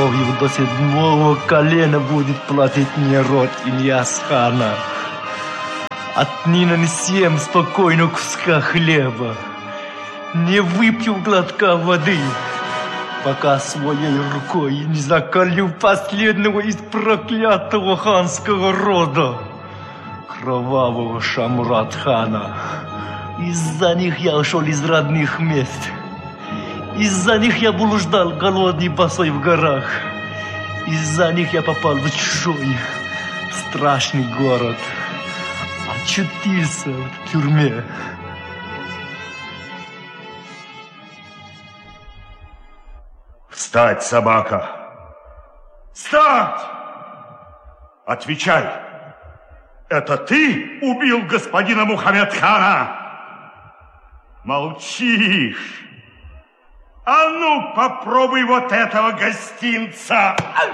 кровью до 7-го колена будет платить мне род Ильяс-хана. Отныне не съем спокойно куска хлеба, не выпью глотка воды, пока своей рукой не заколю последнего из проклятого ханского рода, кровавого Шамурат-хана. Из-за них я ушел из родных мест. Из-за них я блуждал голодный босой в горах. Из-за них я попал в чужой, страшный город. Очутился в тюрьме. Встать, собака! Встать! Отвечай! Это ты убил господина Мухаммед-хана? Молчишь! А ну, попробуй вот этого гостинца!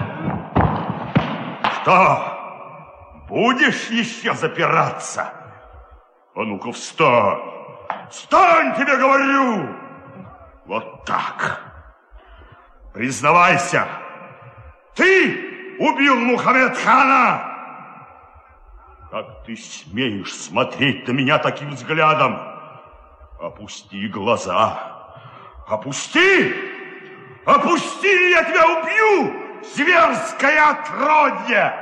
Что? Будешь еще запираться? А ну-ка, встань! Встань, тебе говорю! Вот так! Признавайся, ты убил Мухаммед-хана? Как ты смеешь смотреть на меня таким взглядом? Опусти глаза. Опусти! Опусти, или я тебя убью, зверское отродье!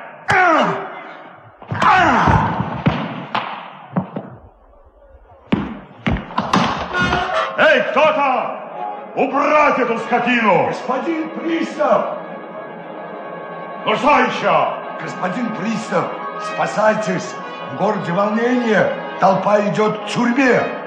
Эй, кто-то! Убрать эту скотину! Господин пристав! Ну что еще? Господин пристав, спасайтесь! В городе волнение, толпа идет к тюрьме.